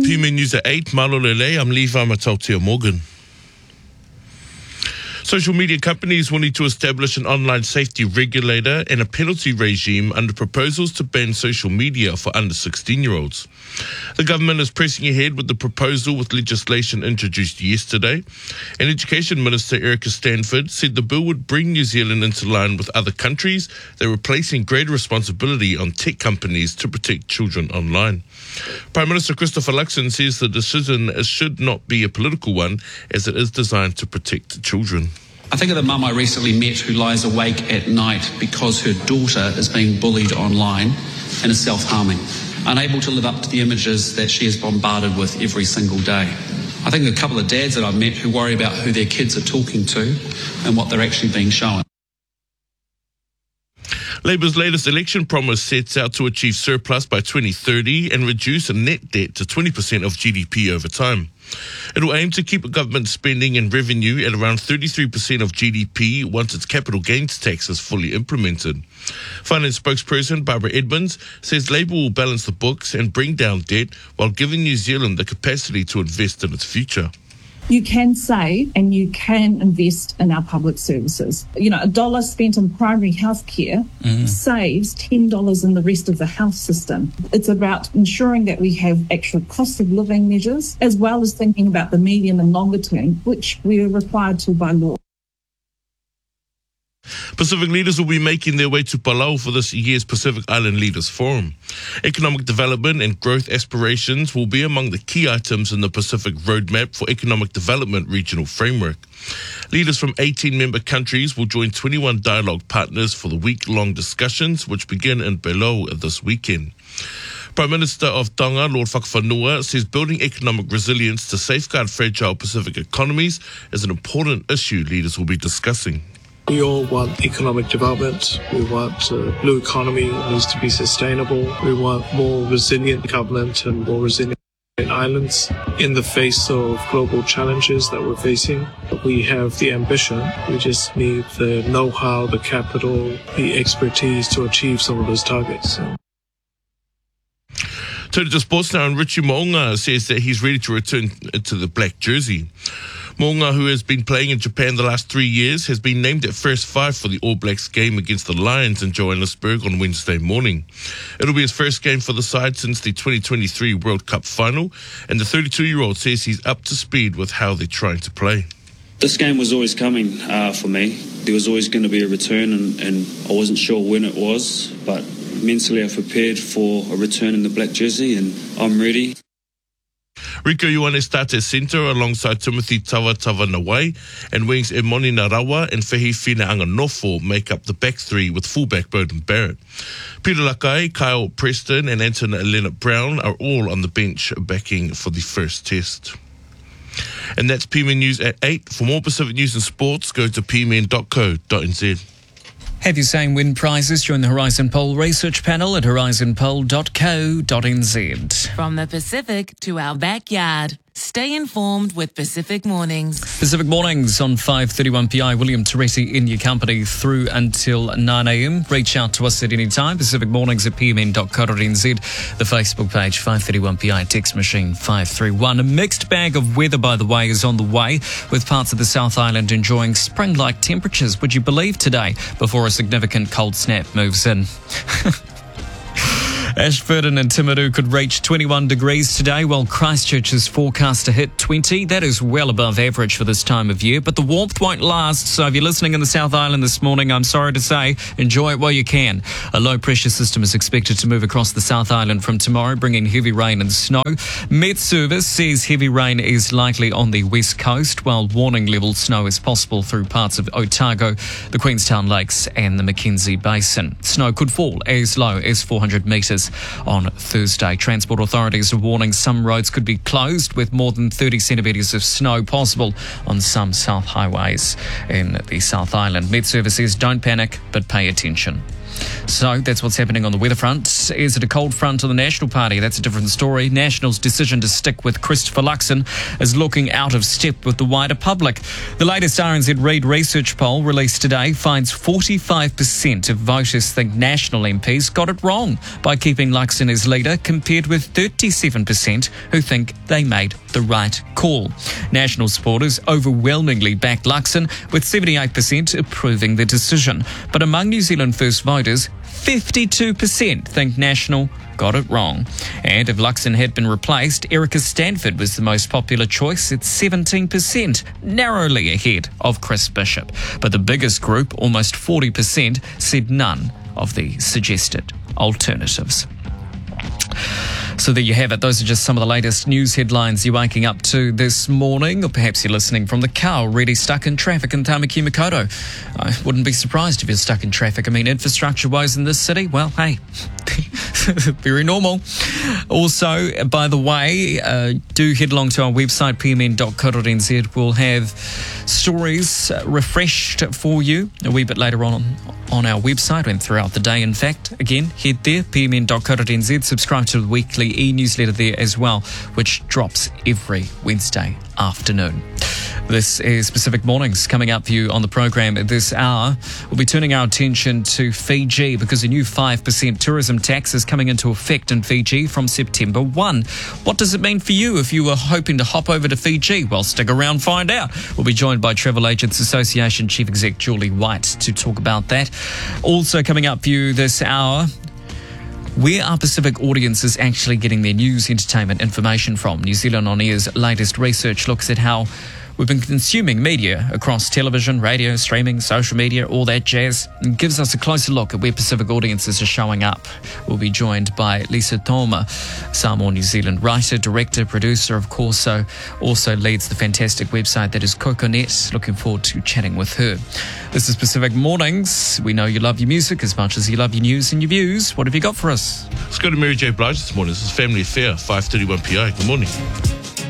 PMN News at 8, Malolele, I'm Levi Matautia Morgan. Social media companies will need to establish an online safety regulator and a penalty regime under proposals to ban social media for under 16-year-olds. The government is pressing ahead with the proposal with legislation introduced yesterday. And Education Minister Erica Stanford said the bill would bring New Zealand into line with other countries that were placing greater responsibility on tech companies to protect children online. Prime Minister Christopher Luxon says the decision should not be a political one as it is designed to protect children. I think of the mum I recently met who lies awake at night because her daughter is being bullied online and is self-harming, unable to live up to the images that she is bombarded with every single day. I think of a couple of dads that I've met who worry about who their kids are talking to and what they're actually being shown. Labour's latest election promise sets out to achieve surplus by 2030 and reduce a net debt to 20% of GDP over time. It will aim to keep government spending and revenue at around 33% of GDP once its capital gains tax is fully implemented. Finance spokesperson Barbara Edmonds says Labour will balance the books and bring down debt while giving New Zealand the capacity to invest in its future. You can save and you can invest in our public services. You know, $1 spent in primary health care saves $10 in the rest of the health system. It's about ensuring that we have actual cost of living measures, as well as thinking about the medium and longer term, which we're required to by law. Pacific leaders will be making their way to Palau for this year's Pacific Island Leaders Forum. Economic development and growth aspirations will be among the key items in the Pacific Roadmap for Economic Development Regional Framework. Leaders from 18 member countries will join 21 dialogue partners for the week-long discussions, which begin in Palau this weekend. Prime Minister of Tonga, Lord Whakawhanua, says building economic resilience to safeguard fragile Pacific economies is an important issue leaders will be discussing. We all want economic development. We want a blue economy. It needs to be sustainable. We want more resilient government and more resilient islands. In the face of global challenges that we're facing, we have the ambition. We just need the know-how, the capital, the expertise to achieve some of those targets. Turning to sports now, and Richie Mo'unga says that he's ready to return to the black jersey. Mo'unga, who has been playing in Japan the last 3 years, has been named at first five for the All Blacks game against the Lions in Johannesburg on Wednesday morning. It'll be his first game for the side since the 2023 World Cup final, and the 32-year-old says he's up to speed with how they're trying to play. This game was always coming for me. There was always going to be a return, and I wasn't sure when it was, but mentally I prepared for a return in the black jersey, and I'm ready. Rico Ioane starts at centre alongside Timothy Tawanawai, and wings Emoni Narawa and Fehi Fina'anganofo make up the back three with fullback Beauden Barrett. Peter Lakai, Kyle Preston and Anton Leonard Brown are all on the bench backing for the first test. And that's PMN News at 8. For more Pacific news and sports, go to pmn.co.nz. Have your same win prizes? Join the Horizon Poll research panel at horizonpoll.co.nz. From the Pacific to our backyard. Stay informed with Pacific Mornings. Pacific Mornings on 5:31 PI. William Toretti in your company through until 9 a.m. Reach out to us at any time. Pacific Mornings at pmn.co.nz. The Facebook page 5:31 PI. Text machine 531. A mixed bag of weather, by the way, is on the way, with parts of the South Island enjoying spring-like temperatures. Would you believe today, before a significant cold snap moves in? Ashburton and Timaru could reach 21 degrees today, while Christchurch is forecast to hit 20. That is well above average for this time of year, but the warmth won't last. So if you're listening in the South Island this morning, I'm sorry to say, enjoy it while you can. A low-pressure system is expected to move across the South Island from tomorrow, bringing heavy rain and snow. Met Service says heavy rain is likely on the west coast, while warning-level snow is possible through parts of Otago, the Queenstown Lakes and the Mackenzie Basin. Snow could fall as low as 400 metres on Thursday. Transport authorities are warning some roads could be closed, with more than 30 centimetres of snow possible on some south highways in the South Island. Met Service says don't panic, but pay attention. So that's what's happening on the weather front. Is it a cold front on the National Party? That's a different story. National's decision to stick with Christopher Luxon is looking out of step with the wider public. The latest RNZ Reid research poll released today finds 45% of voters think National MPs got it wrong by keeping Luxon as leader, compared with 37% who think they made the right call. National supporters overwhelmingly backed Luxon, with 78% approving the decision. But among New Zealand First voters, 52% think National got it wrong. And if Luxon had been replaced, Erica Stanford was the most popular choice at 17%, narrowly ahead of Chris Bishop. But the biggest group, almost 40%, said none of the suggested alternatives. So there you have it. Those are just some of the latest news headlines you're waking up to this morning, or perhaps you're listening from the car, already stuck in traffic in Tamaki Makaurau. I wouldn't be surprised if you're stuck in traffic. I mean, infrastructure-wise in this city, well, hey, very normal. Also, by the way, do head along to our website, pmn.co.nz. We'll have stories refreshed for you a wee bit later on our website and throughout the day. In fact, again, head there, pmn.co.nz. Subscribe to the weekly e-newsletter there as well, which drops every Wednesday afternoon. This is Pacific Mornings. Coming up for you on the program at this hour, we'll be turning our attention to Fiji because a new 5% tourism tax is coming into effect in Fiji from September 1. What does it mean for you if you were hoping to hop over to Fiji? Well, stick around, find out. We'll be joined by Travel Agents Association Chief Exec Julie White to talk about that. Also coming up for you this hour, where are Pacific audiences actually getting their news, entertainment, information from? New Zealand On Air's latest research looks at how we've been consuming media across television, radio, streaming, social media, all that jazz, and gives us a closer look at where Pacific audiences are showing up. We'll be joined by Lisa Thoma, Samoa New Zealand writer, director, producer, of course, so also leads the fantastic website that is Coconet. Looking forward to chatting with her. This is Pacific Mornings. We know you love your music as much as you love your news and your views. What have you got for us? Let's go to Mary J. Blige this morning. This is Family Affair, 5:31 PI. Good morning.